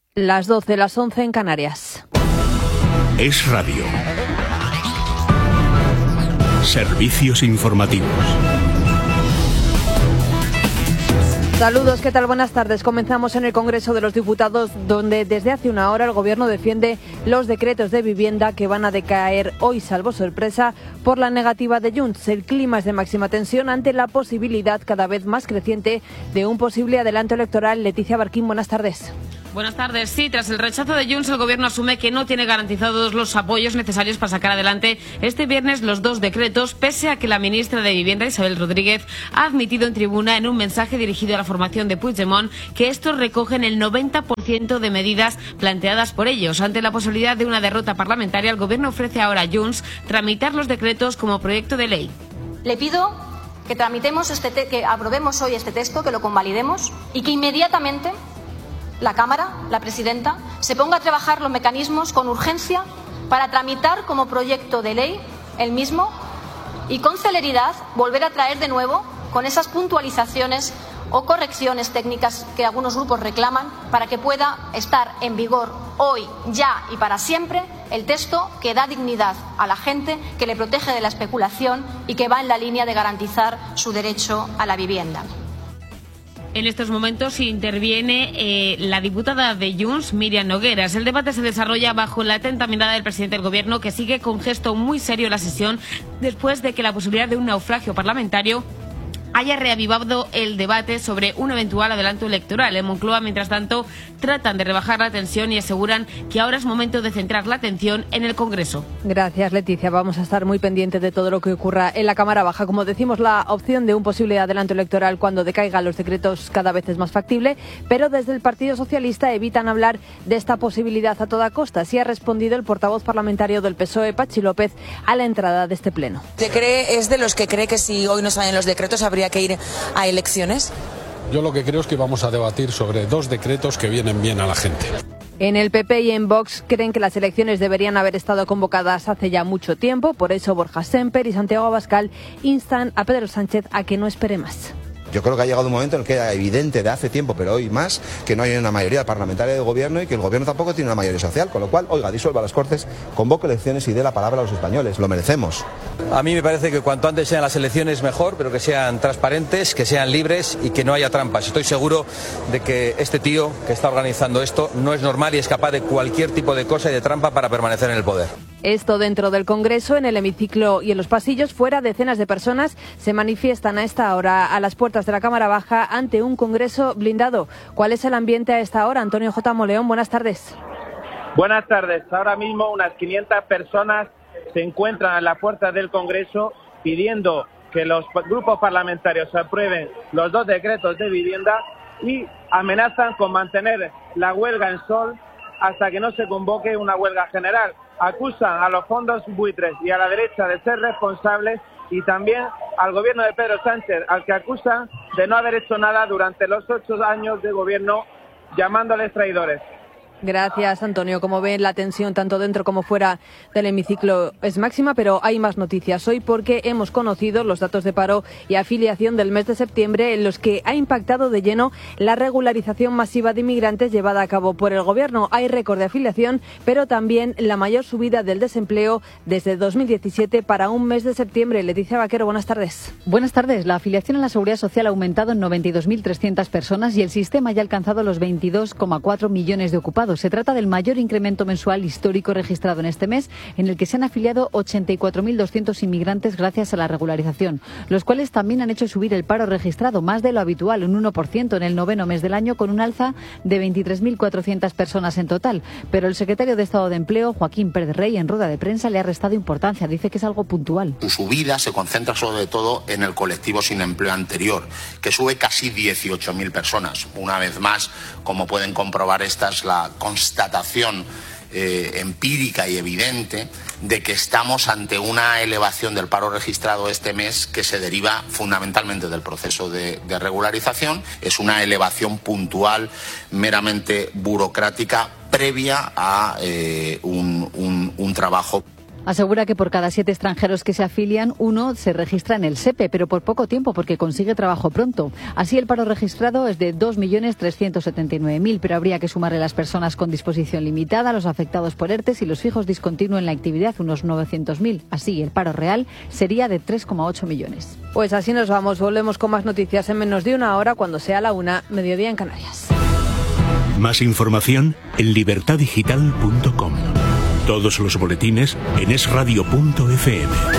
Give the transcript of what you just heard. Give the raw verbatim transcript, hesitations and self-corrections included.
Las doce, las once en Canarias. Es Radio. Servicios informativos. Saludos, ¿qué tal? Buenas tardes. Comenzamos en el Congreso de los Diputados, donde desde hace una hora el Gobierno defiende los decretos de vivienda que van a decaer hoy, salvo sorpresa, por la negativa de Junts. El clima es de máxima tensión ante la posibilidad cada vez más creciente de un posible adelanto electoral. Leticia Barquín, buenas tardes. Buenas tardes. Sí, tras el rechazo de Junts, el Gobierno asume que no tiene garantizados los apoyos necesarios para sacar adelante este viernes los dos decretos, pese a que la ministra de Vivienda, Isabel Rodríguez, ha admitido en tribuna en un mensaje dirigido a la formación de Puigdemont que estos recogen el noventa por ciento de medidas planteadas por ellos. Ante la posibilidad de una derrota parlamentaria, el Gobierno ofrece ahora a Junts tramitar los decretos como proyecto de ley. Le pido que tramitemos este te- que aprobemos hoy este texto, que lo convalidemos y que inmediatamente la Cámara, la Presidenta, se ponga a trabajar los mecanismos con urgencia para tramitar como proyecto de ley el mismo y con celeridad volver a traer de nuevo con esas puntualizaciones o correcciones técnicas que algunos grupos reclaman para que pueda estar en vigor hoy, ya y para siempre el texto que da dignidad a la gente, que le protege de la especulación y que va en la línea de garantizar su derecho a la vivienda. En estos momentos interviene eh, la diputada de Junts, Míriam Nogueras. El debate se desarrolla bajo la atenta mirada del presidente del Gobierno, que sigue con gesto muy serio la sesión después de que la posibilidad de un naufragio parlamentario haya reavivado el debate sobre un eventual adelanto electoral. En Moncloa, mientras tanto, tratan de rebajar la tensión y aseguran que ahora es momento de centrar la atención en el Congreso. Gracias, Leticia. Vamos a estar muy pendientes de todo lo que ocurra en la Cámara Baja. Como decimos, la opción de un posible adelanto electoral cuando decaigan los decretos cada vez es más factible, pero desde el Partido Socialista evitan hablar de esta posibilidad a toda costa. Así ha respondido el portavoz parlamentario del P S O E, Patxi López, a la entrada de este pleno. ¿Te cree, es de los que cree que si hoy no salen los decretos habría que ir a elecciones? Yo lo que creo es que vamos a debatir sobre dos decretos que vienen bien a la gente. En el P P y en Vox creen que las elecciones deberían haber estado convocadas hace ya mucho tiempo. Por eso Borja Sémper y Santiago Abascal instan a Pedro Sánchez a que no espere más. Yo creo que ha llegado un momento en el que era evidente de hace tiempo, pero hoy más, que no hay una mayoría parlamentaria de gobierno y que el gobierno tampoco tiene una mayoría social, con lo cual, oiga, disuelva las Cortes, convoque elecciones y dé la palabra a los españoles, lo merecemos. A mí me parece que cuanto antes sean las elecciones mejor, pero que sean transparentes, que sean libres y que no haya trampas. Estoy seguro de que este tío que está organizando esto no es normal y es capaz de cualquier tipo de cosa y de trampa para permanecer en el poder. Esto dentro del Congreso, en el hemiciclo y en los pasillos. Fuera, decenas de personas se manifiestan a esta hora a las puertas de la Cámara Baja ante un Congreso blindado. ¿Cuál es el ambiente a esta hora? Antonio J. Moleón, buenas tardes. Buenas tardes. Ahora mismo unas quinientas personas se encuentran en la puerta del Congreso pidiendo que los grupos parlamentarios aprueben los dos decretos de vivienda y amenazan con mantener la huelga en sol hasta que no se convoque una huelga general. Acusan a los fondos buitres y a la derecha de ser responsables y también al gobierno de Pedro Sánchez, al que acusan de no haber hecho nada durante los ocho años de gobierno, llamándoles traidores. Gracias, Antonio. Como ven, la tensión tanto dentro como fuera del hemiciclo es máxima, pero hay más noticias hoy porque hemos conocido los datos de paro y afiliación del mes de septiembre, en los que ha impactado de lleno la regularización masiva de inmigrantes llevada a cabo por el Gobierno. Hay récord de afiliación, pero también la mayor subida del desempleo desde dos mil diecisiete para un mes de septiembre. Leticia Vaquero, buenas tardes. Buenas tardes. La afiliación a la Seguridad Social ha aumentado en noventa y dos mil trescientas personas y el sistema ya ha alcanzado los veintidós coma cuatro millones de ocupados. Se trata del mayor incremento mensual histórico registrado en este mes, en el que se han afiliado ochenta y cuatro mil doscientos inmigrantes gracias a la regularización, los cuales también han hecho subir el paro registrado más de lo habitual, un uno por ciento en el noveno mes del año, con un alza de veintitrés mil cuatrocientas personas en total. Pero el secretario de Estado de Empleo, Joaquín Pérez Rey, en rueda de prensa le ha restado importancia. Dice que es algo puntual. Su subida se concentra sobre todo en el colectivo sin empleo anterior, que sube casi dieciocho mil personas. Una vez más, como pueden comprobar, esta es la constatación eh, empírica y evidente de que estamos ante una elevación del paro registrado este mes que se deriva fundamentalmente del proceso de, de regularización. Es una elevación puntual, meramente burocrática, previa a eh, un, un, un trabajo. Asegura que por cada siete extranjeros que se afilian, uno se registra en el SEPE, pero por poco tiempo porque consigue trabajo pronto. Así el paro registrado es de dos millones trescientos setenta y nueve mil, pero habría que sumarle las personas con disposición limitada, los afectados por ERTES y los fijos discontinuos en la actividad, unos novecientos mil. Así el paro real sería de tres coma ocho millones. Pues así nos vamos. Volvemos con más noticias en menos de una hora cuando sea la una, mediodía en Canarias. Más información en libertad digital punto com. Todos los boletines en es radio punto efe eme.